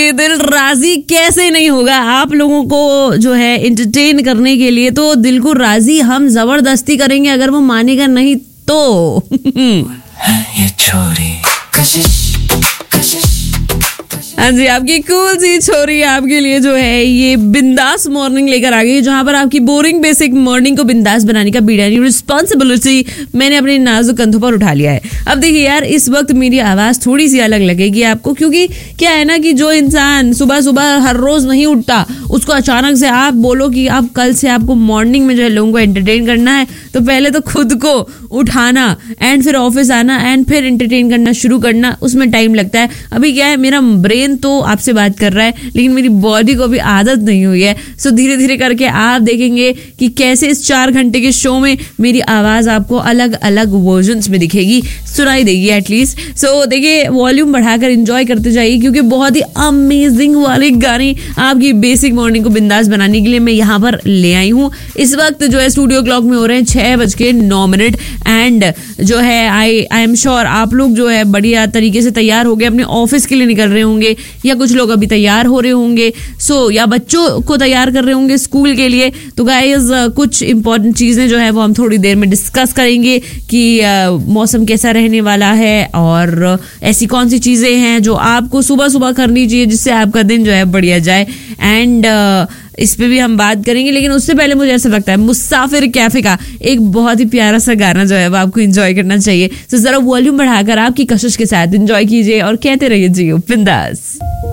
ये दिल राजी कैसे नहीं होगा आप लोगों को जो है एंटरटेन करने के लिए, तो दिल को राजी हम जबरदस्ती करेंगे, अगर वो मानेगा नहीं तो ये छोरी कशिश कशिश। हाँ जी, आपकी कूल सी छोरी आपके लिए जो है ये बिंदास मॉर्निंग लेकर आ गई, जहां पर आपकी बोरिंग बेसिक मॉर्निंग को बिंदास बनाने का बीड़ा रिस्पॉन्सिबिलिटी मैंने अपने नाजुक कंधों पर उठा लिया है। अब देखिए यार, इस वक्त मेरी आवाज थोड़ी सी अलग लगेगी आपको, क्योंकि क्या है ना कि जो इंसान सुबह सुबह हर रोज नहीं उठता, उसको अचानक से आप बोलो कि आप कल से आपको मॉर्निंग में जो है लोगों को एंटरटेन करना है, तो पहले तो खुद को उठाना एंड फिर ऑफिस आना एंड फिर एंटरटेन करना शुरू करना, उसमें टाइम लगता है। अभी क्या है, मेरा ब्रेन तो आपसे बात कर रहा है, लेकिन मेरी बॉडी को भी आदत नहीं हुई है। सो धीरे धीरे करके आप देखेंगे कि कैसे इस 4 घंटे के शो में मेरी आवाज आपको अलग अलग वर्जन्स में दिखेगी, सुनाई देगी एटलीस्ट। सो देखिए, वॉल्यूम बढ़ाकर एंजॉय करते जाइए, क्योंकि बहुत ही अमेजिंग वाले गाने आपकी बेसिक मॉर्निंग को बिंदास बनाने के लिए मैं यहाँ पर ले आई हूँ। इस वक्त जो है स्टूडियो क्लॉक में हो रहे हैं 6:09 एंड जो है आई एम श्योर आप लोग जो है बढ़िया तरीके से तैयार हो गए, अपने ऑफिस के लिए निकल रहे होंगे, या कुछ लोग अभी तैयार हो रहे होंगे, या बच्चों को तैयार कर रहे होंगे स्कूल के लिए। तो गाइस, कुछ इंपॉर्टेंट चीजें जो है वो हम थोड़ी देर में डिस्कस करेंगे कि मौसम कैसा रहने वाला है, और ऐसी कौन सी चीजें हैं जो आपको सुबह सुबह करनी चाहिए जिससे आपका दिन जो है बढ़िया जाए, एंड इस पे भी हम बात करेंगे। लेकिन उससे पहले मुझे ऐसा लगता है मुसाफिर कैफे का एक बहुत ही प्यारा सा गाना जो है वो आपको एंजॉय करना चाहिए। तो जरा वॉल्यूम बढ़ाकर आपकी कशिश के साथ एंजॉय कीजिए और कहते रहिए जियो बिंदास।